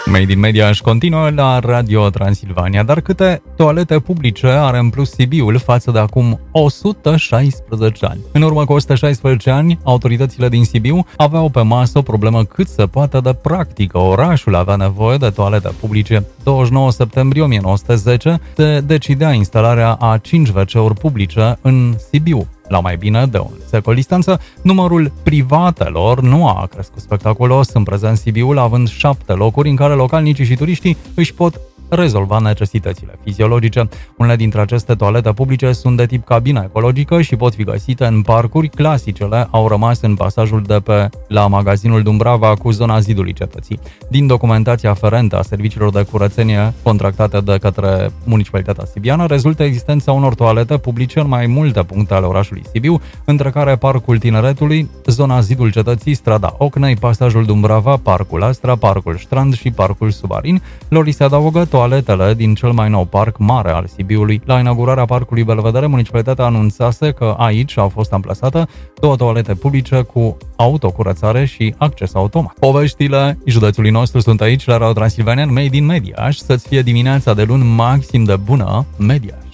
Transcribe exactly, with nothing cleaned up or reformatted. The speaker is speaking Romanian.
Made in Media își continuă la Radio Transilvania, dar câte toalete publice are în plus Sibiul față de acum o sută șaisprezece ani? În urmă cu o sută șaisprezece ani, autoritățile din Sibiu aveau pe masă o problemă cât se poate de practică. Orașul avea nevoie de toalete publice. douăzeci și nouă septembrie o mie nouă sute zece se decidea instalarea a cinci ve ce-uri publice în Sibiu. La mai bine de un secol distanță, numărul privatelor nu a crescut spectaculos, în prezent Sibiul având șapte locuri în care localnicii și turiștii își pot rezolva necesitățile fiziologice. Unele dintre aceste toalete publice sunt de tip cabină ecologică și pot fi găsite în parcuri. Clasicele au rămas în pasajul de pe la magazinul Dumbrava cu zona zidului cetății. Din documentația aferentă a serviciilor de curățenie contractate de către Municipalitatea Sibiană, rezultă existența unor toalete publice în mai multe puncte ale orașului Sibiu, între care Parcul Tineretului, zona zidul cetății, strada Ocnei, pasajul Dumbrava, Parcul Astra, Parcul Strand și Parcul Subarin. Lor li se adaugă toaletele din cel mai nou parc mare al Sibiului. La inaugurarea parcului Belvedere, municipalitatea anunțase că aici au fost amplasate două toalete publice cu autocurățare și acces automat. Poveștile județului nostru sunt aici la Radio Transilvania, Made in Media, și să-ți fie dimineața de luni maxim de bună media.